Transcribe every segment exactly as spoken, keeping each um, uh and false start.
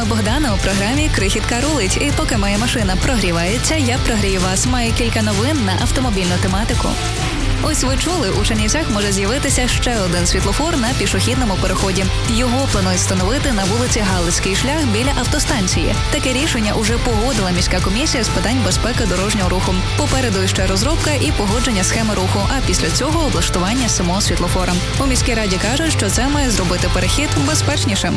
вами Богдана у програмі «Крихітка рулить». І поки моя машина прогрівається, я прогрію вас. Маю кілька новин на автомобільну тематику. Ось ви чули, у Чернівцях може з'явитися ще один світлофор на пішохідному переході. Його планують встановити на вулиці Галицький шлях біля автостанції. Таке рішення уже погодила міська комісія з питань безпеки дорожнього руху. Попереду ще розробка і погодження схеми руху, а після цього облаштування самого світлофора. У міській раді кажуть, що це має зробити перехід безпечнішим.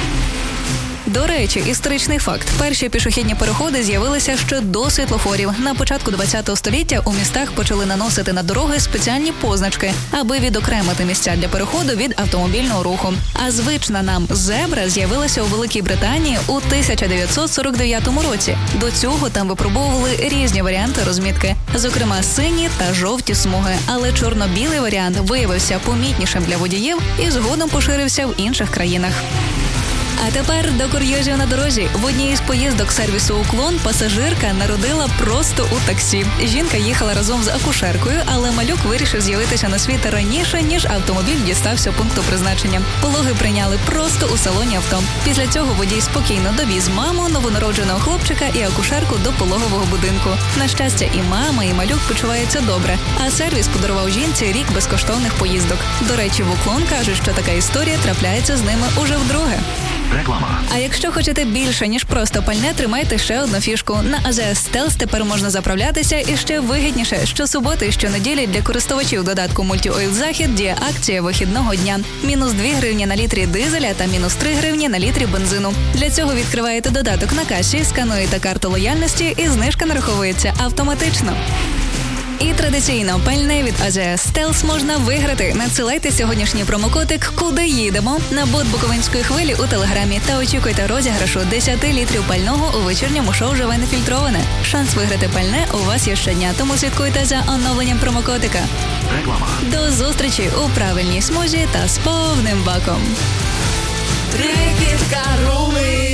До речі, історичний факт. Перші пішохідні переходи з'явилися ще до світлофорів. На початку ХХ століття у містах почали наносити на дороги спеціальні позначки, аби відокремити місця для переходу від автомобільного руху. А звична нам зебра з'явилася у Великій Британії у тисяча дев'ятсот сорок дев'ятому році. До цього там випробовували різні варіанти розмітки, зокрема сині та жовті смуги. Але чорно-білий варіант виявився помітнішим для водіїв і згодом поширився в інших країнах. А тепер до курйозів на дорозі. В одній із поїздок сервісу «Уклон» пасажирка народила просто у таксі. Жінка їхала разом з акушеркою, але малюк вирішив з'явитися на світ раніше, ніж автомобіль дістався пункту призначення. Пологи прийняли просто у салоні авто. Після цього водій спокійно довіз маму, новонародженого хлопчика і акушерку до пологового будинку. На щастя, і мама, і малюк почуваються добре. А сервіс подарував жінці рік безкоштовних поїздок. До речі, в «Уклон» кажуть, що така історія трапляється з ними уже вдруге. Реклама. А якщо хочете більше, ніж просто пальне, тримайте ще одну фішку. На АЗС Stealth тепер можна заправлятися і ще вигідніше. Щосуботи і щонеділі для користувачів додатку «Мультіойл Захід» діє акція вихідного дня. Мінус дві гривні на літрі дизеля та мінус три гривні на літрі бензину. Для цього відкриваєте додаток на касі, скануєте карту лояльності і знижка нараховується автоматично. І традиційно пальне від АЗС Stealth можна виграти. Надсилайте сьогоднішній промокодик «Куди їдемо» на бот Буковинської хвилі у Телеграмі та очікуйте розіграшу десять літрів пального у вечірньому шоу «Живе нефільтроване». Шанс виграти пальне у вас є щодня, тому слідкуйте за оновленням промокодика. Реклама. До зустрічі у правильній смузі та з повним баком. Крихітка рулить.